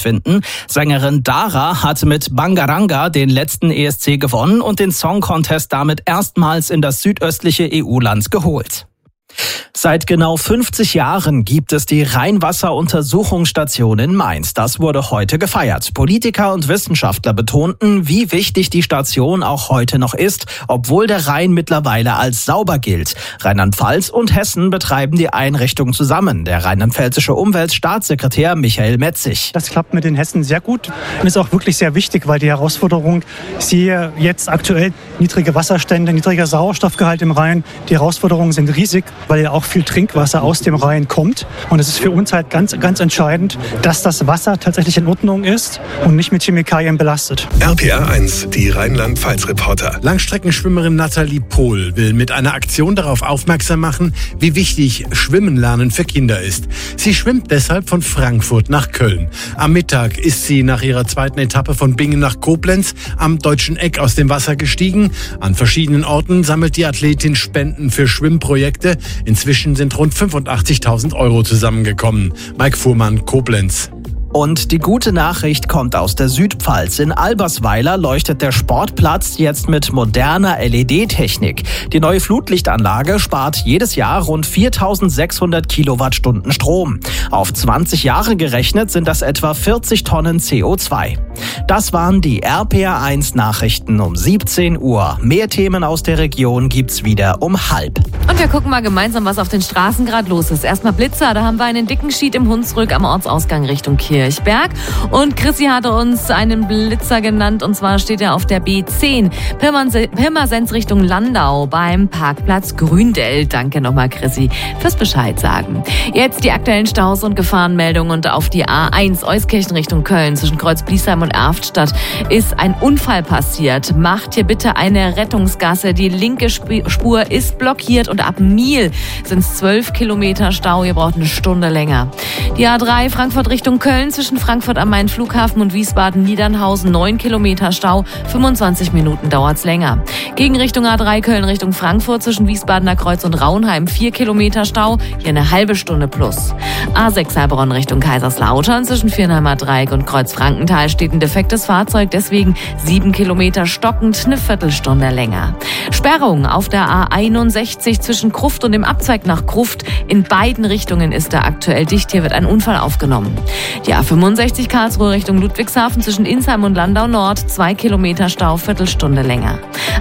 finden. Sängerin Dara hat mit Bangaranga den letzten ESC gewonnen und den Song Contest damit erstmals in das südöstliche EU-Land geholt. Seit genau 50 Jahren gibt es die Rheinwasseruntersuchungsstation in Mainz. Das wurde heute gefeiert. Politiker und Wissenschaftler betonten, wie wichtig die Station auch heute noch ist, obwohl der Rhein mittlerweile als sauber gilt. Rheinland-Pfalz und Hessen betreiben die Einrichtung zusammen. Der rheinland-pfälzische Umweltstaatssekretär Michael Metzig. Das klappt mit den Hessen sehr gut und ist auch wirklich sehr wichtig, weil die Herausforderung, ich sehe jetzt aktuell niedrige Wasserstände, niedriger Sauerstoffgehalt im Rhein. Die Herausforderungen sind riesig, weil ja auch viel Trinkwasser aus dem Rhein kommt. Und es ist für uns halt ganz entscheidend, dass das Wasser tatsächlich in Ordnung ist und nicht mit Chemikalien belastet. RPR 1, die Rheinland-Pfalz-Reporter. Langstreckenschwimmerin Nathalie Pohl will mit einer Aktion darauf aufmerksam machen, wie wichtig Schwimmen lernen für Kinder ist. Sie schwimmt deshalb von Frankfurt nach Köln. Am Mittag ist sie nach ihrer zweiten Etappe von Bingen nach Koblenz am Deutschen Eck aus dem Wasser gestiegen. An verschiedenen Orten sammelt die Athletin Spenden für Schwimmprojekte. Inzwischen sind rund 85.000 € zusammengekommen. Mike Fuhrmann, Koblenz. Und die gute Nachricht kommt aus der Südpfalz. In Albersweiler leuchtet der Sportplatz jetzt mit moderner LED-Technik. Die neue Flutlichtanlage spart jedes Jahr rund 4.600 Kilowattstunden Strom. Auf 20 Jahre gerechnet sind das etwa 40 Tonnen CO2. Das waren die RPR 1 Nachrichten um 17 Uhr. Mehr Themen aus der Region gibt's wieder um 12:30. Und wir gucken mal gemeinsam, was auf den Straßen gerade los ist. Erstmal Blitzer, da haben wir einen dicken Schied im Hunsrück am Ortsausgang Richtung Kirchberg. Und Chrissy hatte uns einen Blitzer genannt, und zwar steht er auf der B10 Pirmasens Richtung Landau beim Parkplatz Gründell. Danke nochmal, Chrissy, fürs Bescheid sagen. Jetzt die aktuellen Staus und Gefahrenmeldungen und auf die A1 Euskirchen Richtung Köln zwischen Kreuz-Bliesheim und Erftstadt ist ein Unfall passiert. Macht hier bitte eine Rettungsgasse. Die linke Spur ist blockiert und ab Miel sind es 12 Kilometer Stau. Ihr braucht eine Stunde länger. Die A3 Frankfurt Richtung Köln zwischen Frankfurt am Main Flughafen und Wiesbaden-Niedernhausen 9 Kilometer Stau. 25 Minuten dauert's länger. Gegen Richtung A3 Köln Richtung Frankfurt zwischen Wiesbadener Kreuz und Raunheim 4 Kilometer Stau. Hier eine halbe Stunde plus. A6 Heilbronn Richtung Kaiserslautern zwischen Viernheimer Dreieck und Kreuz-Frankenthal steht ein defektes Fahrzeug, deswegen 7 Kilometer stockend, eine Viertelstunde länger. Sperrung auf der A61 zwischen Gruft und dem Abzweig nach Gruft. In beiden Richtungen ist er aktuell dicht. Hier wird ein Unfall aufgenommen. Die A65 Karlsruhe Richtung Ludwigshafen zwischen Insheim und Landau Nord 2 Kilometer Stau, Viertelstunde länger.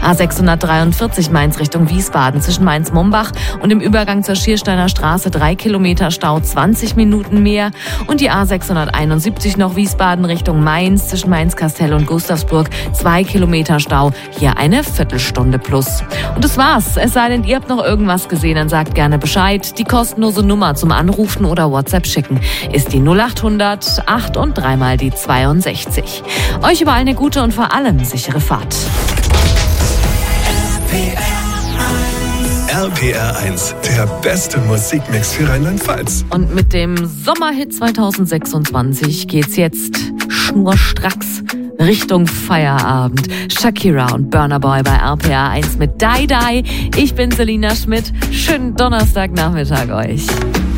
A643 Mainz Richtung Wiesbaden zwischen Mainz-Mombach und dem Übergang zur Schiersteiner Straße 3 Kilometer Stau, 20 Minuten mehr. Und die A671 noch Wiesbaden Richtung Mainz zwischen Mainz-Kastell und Gustavsburg 2 Kilometer Stau, hier eine Viertelstunde plus. Und das war's. Es sei denn, ihr habt noch irgendwas gesehen, dann sagt gerne Bescheid. Die kostenlose Nummer zum Anrufen oder WhatsApp schicken ist die 0800 8 und 3 mal die 62. Euch überall eine gute und vor allem sichere Fahrt. RPR 1, der beste Musikmix für Rheinland-Pfalz. Und mit dem Sommerhit 2026 geht's jetzt schnurstracks Richtung Feierabend. Shakira und Burna Boy bei RPR 1 mit Die Die. Ich bin Selina Schmidt. Schönen Donnerstagnachmittag euch.